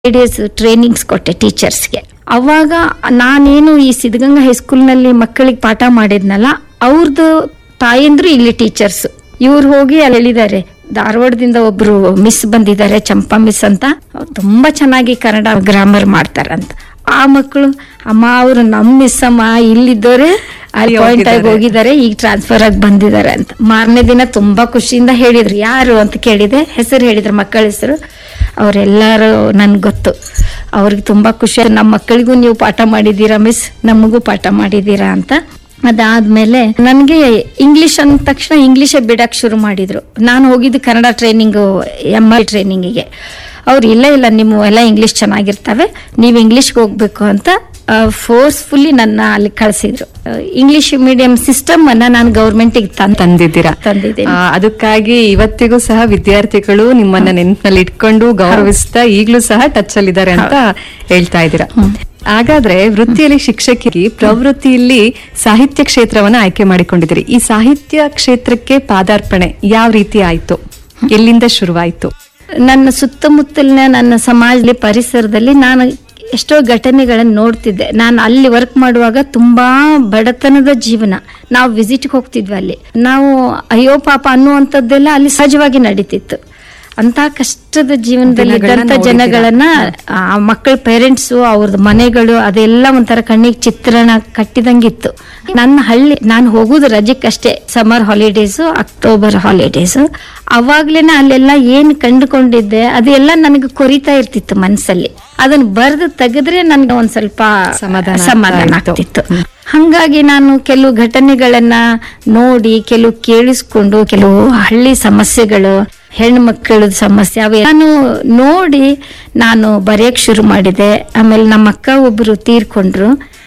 Days trainings ಕೊಟ್ಟೆ ಟೀಚರ್ಸ್ಗೆ. ಅವಾಗ ನಾನೇನು ಈ ಸಿದ್ಧಗಂಗಾ ಹೈಸ್ಕೂಲ್ನಲ್ಲಿ ಮಕ್ಕಳಿಗೆ ಪಾಠ ಮಾಡಿದ್ನಲ್ಲ, ಅವ್ರದ್ದು ತಾಯಂದ್ರು ಇಲ್ಲಿ ಟೀಚರ್ಸ್. ಇವ್ರು ಹೋಗಿ ಅಲ್ಲಿ ಹೇಳಿದ್ದಾರೆ, ಧಾರವಾಡದಿಂದ ಒಬ್ರು ಮಿಸ್ ಬಂದಿದ್ದಾರೆ, ಚಂಪಾ ಮಿಸ್ ಅಂತ, ತುಂಬಾ ಚೆನ್ನಾಗಿ ಕನ್ನಡ ಗ್ರಾಮರ್ ಮಾಡ್ತಾರಂತ. ಆ ಮಕ್ಕಳು, ಅಮ್ಮ ಅವರು ನಮ್ ಮಿಸ್ ಅಮ್ಮ, ಇಲ್ಲಿದ್ದವ್ರೆ ಪಾಯಿಂಟ್ ಆಗಿ ಹೋಗಿದ್ದಾರೆ, ಈಗ ಟ್ರಾನ್ಸ್ಫರ್ ಆಗಿ ಬಂದಿದ್ದಾರೆ ಅಂತ. ಮಾರನೇ ದಿನ ತುಂಬಾ ಖುಷಿಯಿಂದ ಹೇಳಿದ್ರು. ಯಾರು ಅಂತ ಕೇಳಿದೆ, ಹೆಸರು ಹೇಳಿದ್ರು, ಮಕ್ಕಳ ಹೆಸರು. ಅವರೆಲ್ಲರೂ ನನ್ಗೆ ಗೊತ್ತು. ಅವ್ರಿಗೆ ತುಂಬಾ ಖುಷಿ, ನಮ್ಮ ಮಕ್ಕಳಿಗೂ ನೀವು ಪಾಠ ಮಾಡಿದ್ದೀರಾ ಮಿಸ್, ನಮಗೂ ಪಾಠ ಮಾಡಿದ್ದೀರಾ ಅಂತ. ಅದಾದ್ಮೇಲೆ ನನ್ಗೆ ಇಂಗ್ಲಿಷ್ ಅಂದ ತಕ್ಷಣ ಇಂಗ್ಲಿಷೇ ಬಿಡಕ್ ಶುರು ಮಾಡಿದ್ರು. ನಾನು ಹೋಗಿದ್ದು ಕನ್ನಡ ಟ್ರೈನಿಂಗ್, ML ಟ್ರೈನಿಂಗಿಗೆ. ಅವ್ರು ಇಲ್ಲ ನಿಮ್ಮ ಎಲ್ಲ ಇಂಗ್ಲಿಷ್ ಚೆನ್ನಾಗಿರ್ತವೆ, ನೀವು ಇಂಗ್ಲಿಷ್ಗೆ ಹೋಗ್ಬೇಕು ಅಂತ ಫೋರ್ಸ್ಫುಲ್ಲಿ ನನ್ನ ಅಲ್ಲಿ ಕಳ್ಸಿದ್ರು. ಇಂಗ್ಲಿಷ್ ಮೀಡಿಯಂ ಸಿಸ್ಟಮ್ ಅನ್ನ ನಾನು ಗೌರ್ಮೆಂಟಿಗೆ ತಂದಿದ್ದೀನಿ. ಅದಕ್ಕಾಗಿ ಇವತ್ತಿಗೂ ಸಹ ವಿದ್ಯಾರ್ಥಿಗಳು ನಿಮ್ಮನ್ನ ನೆನಪಿನಲ್ಲಿ ಇಟ್ಕೊಂಡು ಗೌರವಿಸ್ತಾ ಈಗಲೂ ಸಹ ಟಚ್ ಅಲ್ಲಿದ್ದಾರೆ ಅಂತ ಹೇಳ್ತಾ ಇದ್ದೀರಾ. ಹಾಗಾದ್ರೆ ವೃತ್ತಿಯಲ್ಲಿ ಶಿಕ್ಷಕಿ, ಪ್ರವೃತ್ತಿಯಲ್ಲಿ ಸಾಹಿತ್ಯ ಕ್ಷೇತ್ರವನ್ನ ಆಯ್ಕೆ ಮಾಡಿಕೊಂಡಿದ್ದೀರಿ. ಈ ಸಾಹಿತ್ಯ ಕ್ಷೇತ್ರಕ್ಕೆ ಪಾದಾರ್ಪಣೆ ಯಾವ ರೀತಿ ಆಯ್ತು, ಎಲ್ಲಿಂದ ಶುರುವಾಯ್ತು? ನನ್ನ ಸುತ್ತಮುತ್ತಲಿನ ನನ್ನ ಸಮಾಜದಲ್ಲಿ, ಪರಿಸರದಲ್ಲಿ ನಾನು ಎಷ್ಟೋ ಘಟನೆಗಳನ್ನು ನೋಡ್ತಿದ್ದೆ. ನಾನು ಅಲ್ಲಿ ವರ್ಕ್ ಮಾಡುವಾಗ ತುಂಬಾ ಬಡತನದ ಜೀವನ. ನಾವು ವಿಸಿಟ್ಗೆ ಹೋಗ್ತಿದ್ವಿ, ಅಲ್ಲಿ ನಾವು ಅಯ್ಯೋ ಪಾಪ ಅನ್ನುವಂಥದ್ದೆಲ್ಲ ಅಲ್ಲಿ ಸಹಜವಾಗಿ ನಡೀತಿತ್ತು. ಅಂತ ಕಷ್ಟದ ಜೀವನದಲ್ಲಿ ಇದ್ದಂತ ಜನಗಳನ್ನ, ಆ ಮಕ್ಕಳ ಪೇರೆಂಟ್ಸು, ಅವ್ರದ್ದು ಮನೆಗಳು, ಅದೆಲ್ಲ ಒಂಥರ ಕಣ್ಣಿಗೆ ಚಿತ್ರಣ ಕಟ್ಟಿದಂಗಿತ್ತು. ನನ್ನ ಹಳ್ಳಿ, ನಾನು ಹೋಗುದು ರಜಕ್ಕಷ್ಟೇ, ಸಮರ್ ಹಾಲಿಡೇಸು, ಅಕ್ಟೋಬರ್ ಹಾಲಿಡೇಸು. ಅವಾಗ್ಲೇನೆ ಅಲ್ಲೆಲ್ಲ ಏನ್ ಕಂಡುಕೊಂಡಿದ್ದೆ ಅದೆಲ್ಲ ನನಗೆ ಕೊರಿತಾ ಇರ್ತಿತ್ತು ಮನ್ಸಲ್ಲಿ. ಅದನ್ನ ಬರೆದು ತೆಗೆದ್ರೆ ನನ್ಗೆ ಒಂದ್ ಸ್ವಲ್ಪ ಸಮಾಧಾನ ಆಗ್ತಿತ್ತು. ಹಂಗಾಗಿ ನಾನು ಕೆಲವು ಘಟನೆಗಳನ್ನ ನೋಡಿ, ಕೆಲವು ಕೇಳಿಸ್ಕೊಂಡು, ಕೆಲವು ಹಳ್ಳಿ ಸಮಸ್ಯೆಗಳು, ಹೆಣ್ಣು ಮಕ್ಕಳ ಸಮಸ್ಯೆ ಅವೆಲ್ಲಾನು ನೋಡಿ ನಾನು ಬರೆಯಕ್ ಶುರು ಮಾಡಿದೆ. ಆಮೇಲೆ ನಮ್ಮ ಅಕ್ಕ ಒಬ್ರು ತೀರ್ಕೊಂಡ್ರು.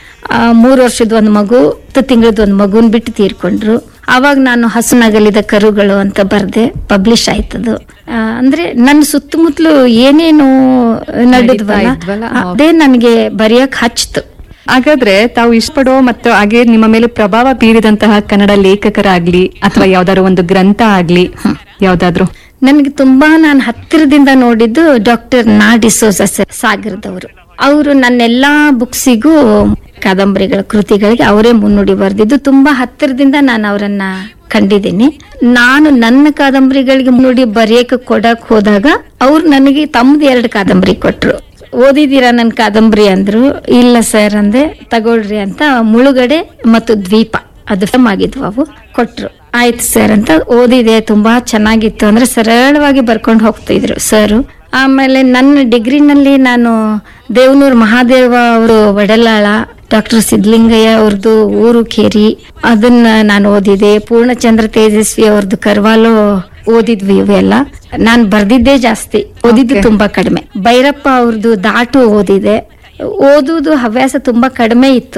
3 ವರ್ಷದ ಒಂದು ಮಗು, 10 ತಿಂಗಳದ ಒಂದು ಮಗುನ್ ಬಿಟ್ಟು ತೀರ್ಕೊಂಡ್ರು. ಅವಾಗ ನಾನು ಹಸುನಗಲಿದ ಕರುಗಳು ಅಂತ ಬರ್ದೆ, ಪಬ್ಲಿಷ್ ಆಯ್ತದು. ಅಂದ್ರೆ ನನ್ನ ಸುತ್ತಮುತ್ತಲು ಏನೇನು ನಡೆದ್ವಲ್ಲ, ಅದೇ ನನಗೆ ಬರೆಯಕ್ ಹಚ್ತು. ಹಾಗಾದ್ರೆ ತಾವು ಇಷ್ಟಪಡೋ ಮತ್ತು ಹಾಗೆ ನಿಮ್ಮ ಮೇಲೆ ಪ್ರಭಾವ ಬೀರಿದಂತಹ ಕನ್ನಡ ಲೇಖಕರಾಗ್ಲಿ ಅಥವಾ ಯಾವ್ದಾದ್ರು ಒಂದು ಗ್ರಂಥ ಆಗ್ಲಿ, ಯಾವ್ದಾದ್ರು? ನನಗೆ ತುಂಬಾ, ನಾನು ಹತ್ತಿರದಿಂದ ನೋಡಿದ್ದು ಡಾಕ್ಟರ್ ನಾ ಡಿಸೋಜ ಸಾಗರದವರು. ಅವರು ನನ್ನೆಲ್ಲಾ ಬುಕ್ಸಿಗೂ, ಕಾದಂಬರಿಗಳ ಕೃತಿಗಳಿಗೆ ಅವರೇ ಮುನ್ನುಡಿ ಬರೆದಿದ್ದು. ತುಂಬಾ ಹತ್ತಿರದಿಂದ ನಾನು ಅವರನ್ನ ಕಂಡಿದ್ದೀನಿ. ನಾನು ನನ್ನ ಕಾದಂಬರಿಗಳಿಗೆ ಮುನ್ನುಡಿ ಬರೆಯಕ್ಕೆ ಕೊಡಕ್ ಹೋದಾಗ ಅವ್ರು ನನಗೆ ತಮ್ಮದು 2 ಕಾದಂಬರಿ ಕೊಟ್ರು. ಓದಿದೀರಾ ನನ್ನ ಕಾದಂಬರಿ ಅಂದ್ರು. ಇಲ್ಲ ಸರ್ ಅಂದೆ. ತಗೊಳ್ರಿ ಅಂತ ಮುಳುಗಡೆ ಮತ್ತು ದ್ವೀಪ, ಅದು ಆಗಿದ್ವು, ಅವು ಕೊಟ್ರು. ಆಯ್ತು ಸರ್ ಅಂತ ಓದಿದೆ, ತುಂಬಾ ಚೆನ್ನಾಗಿತ್ತು ಅಂದ್ರೆ ಸರಳವಾಗಿ ಬರ್ಕೊಂಡು ಹೋಗ್ತಿದ್ರು ಸರ್. ಆಮೇಲೆ ನನ್ನ ಡಿಗ್ರಿನಲ್ಲಿ ನಾನು ದೇವನೂರು ಮಹಾದೇವ ಅವರು ವಡಲಾಳ, ಡಾಕ್ಟರ್ ಸಿದ್ಧಲಿಂಗಯ್ಯ ಅವ್ರದ್ದು ಊರು ಕೇರಿ, ಅದನ್ನ ನಾನು ಓದಿದೆ. ಪೂರ್ಣಚಂದ್ರ ತೇಜಸ್ವಿ ಅವ್ರದ್ದು ಕರ್ವಾಲೋ ಓದಿದ್ವಿ. ಇವೆಲ್ಲ ನಾನು ಬರ್ದಿದ್ದೇ ಜಾಸ್ತಿ, ಓದಿದ್ದು ತುಂಬಾ ಕಡಿಮೆ. ಭೈರಪ್ಪ ಅವ್ರದ್ದು ದಾಟು ಓದಿದೆ. ಓದುವುದು ಹವ್ಯಾಸ ತುಂಬಾ ಕಡಿಮೆ ಇತ್ತು,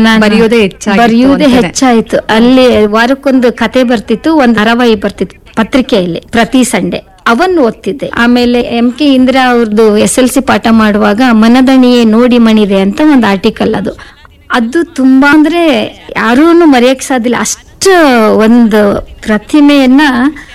ಬರೆಯುವುದೇ ಹೆಚ್ಚಾಯ್ತು. ಅಲ್ಲಿ ವಾರಕ್ಕೊಂದು ಕತೆ ಬರ್ತಿತ್ತು, ಒಂದು ಧಾರಾವಾಹಿ ಬರ್ತಿತ್ತು ಪತ್ರಿಕೆಯಲ್ಲಿ ಪ್ರತಿ ಸಂಡೆ, ಅವನ್ನು ಓದ್ತಿದ್ದೆ. ಆಮೇಲೆ MK ಇಂದಿರಾ ಅವ್ರದ್ದು SLC ಪಾಠ ಮಾಡುವಾಗ ಮನದಣಿಯೇ ನೋಡಿ ಮಣಿದೆ ಅಂತ ಒಂದು ಆರ್ಟಿಕಲ್, ಅದು ತುಂಬಾ ಅಂದ್ರೆ ಯಾರೂನು ಮರೆಯಕ್ ಸಾಧ್ಯಲ್ಲ. ಅಷ್ಟು ಒಂದು ಪ್ರತಿಮೆಯನ್ನ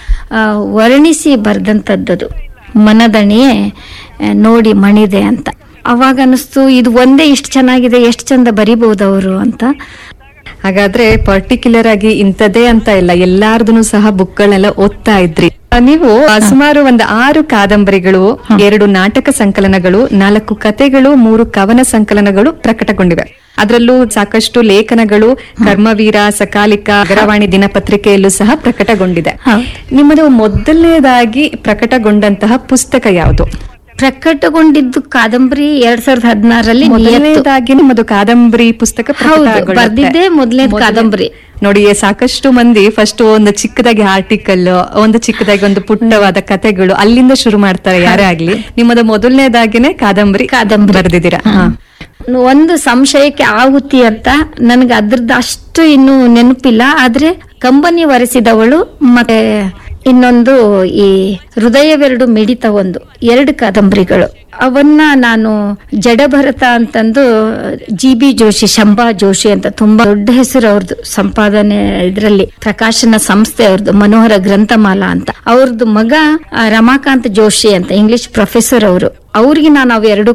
ವರ್ಣಿಸಿ ಬರ್ದಂಥದ್ದು, ಮನದಣಿಯೇ ನೋಡಿ ಮಣಿದೆ ಅಂತ. ಅವಾಗ ಅನಿಸ್ತು, ಇದು ಒಂದೇ ಇಷ್ಟು ಚೆನ್ನಾಗಿದೆ, ಎಷ್ಟು ಚಂದ ಬರಿಬಹುದು ಅವರು ಅಂತ. ಹಾಗಾದ್ರೆ ಪರ್ಟಿಕ್ಯುಲರ್ ಆಗಿ ಇಂಥದೇ ಅಂತ ಇಲ್ಲ, ಎಲ್ಲಾರ್ದು ಸಹ ಬುಕ್ಗಳನ್ನೆಲ್ಲ ಓದ್ತಾ ಇದ್ರಿ ನೀವು. ಸುಮಾರು ಒಂದು 6 ಕಾದಂಬರಿಗಳು, 2 ನಾಟಕ ಸಂಕಲನಗಳು, 4 ಕತೆಗಳು, 3 ಕವನ ಸಂಕಲನಗಳು ಪ್ರಕಟಗೊಂಡಿವೆ. ಅದರಲ್ಲೂ ಸಾಕಷ್ಟು ಲೇಖನಗಳು ಕರ್ಮವೀರ, ಸಕಾಲಿಕ, ಅಗರವಾಣಿ ದಿನಪತ್ರಿಕೆಯಲ್ಲೂ ಸಹ ಪ್ರಕಟಗೊಂಡಿದೆ. ನಿಮ್ಮದು ಮೊದಲನೇದಾಗಿ ಪ್ರಕಟಗೊಂಡಂತಹ ಪುಸ್ತಕ ಯಾವುದು? ಪ್ರಕಟಗೊಂಡಿದ್ದು ಕಾದಂಬರಿ 2016ರಲ್ಲಿ. ಮೊದಲನೇದಾಗಿ ನಿಮ್ಮದು ಕಾದಂಬರಿ ಪುಸ್ತಕ ಬರ್ದಿದ್ದೆ ಮೊದಲನೇ ಕಾದಂಬರಿ. ನೋಡಿ, ಸಾಕಷ್ಟು ಮಂದಿ ಫಸ್ಟ್ ಒಂದು ಚಿಕ್ಕದಾಗಿ ಆರ್ಟಿಕಲ್, ಒಂದು ಚಿಕ್ಕದಾಗಿ ಒಂದು ಪುಟ್ಟವಾದ ಕಥೆಗಳು, ಅಲ್ಲಿಂದ ಶುರು ಮಾಡ್ತಾರೆ ಯಾರೇ ಆಗ್ಲಿ. ನಿಮ್ಮದು ಮೊದಲನೇದಾಗಿನೇ ಕಾದಂಬರಿ ಬರ್ದಿದ್ದೀರಾ. ಒಂದು ಸಂಶಯಕ್ಕೆ ಆಹುತಿ ಅಂತ ನನಗೆ ಅದ್ರದ್ದು ಅಷ್ಟು ಇನ್ನು ನೆನಪಿಲ್ಲ. ಆದ್ರೆ ಕಂಬನಿ ಒರೆಸಿದವಳು ಮತ್ತೆ ಇನ್ನೊಂದು ಈ ಹೃದಯವೆರಡು ಮಿಡಿತ, 2 ಕಾದಂಬರಿಗಳು. ಅವನ್ನ ನಾನು ಜಡಭರತ ಅಂತಂದು GB ಜೋಶಿ, ಶಂಭಾ ಜೋಶಿ ಅಂತ ತುಂಬಾ ದೊಡ್ಡ ಹೆಸರು ಅವ್ರದ್ದು, ಸಂಪಾದನೆ ಇದರಲ್ಲಿ ಪ್ರಕಾಶನ ಸಂಸ್ಥೆ ಅವ್ರದ್ದು, ಮನೋಹರ ಗ್ರಂಥಮಾಲಾ ಅಂತ. ಅವ್ರದ್ದು ಮಗ ರಮಾಕಾಂತ್ ಜೋಶಿ ಅಂತ ಇಂಗ್ಲಿಷ್ ಪ್ರೊಫೆಸರ್ ಅವರು. ಅವ್ರಿಗೆ ನಾನು ಅವು 2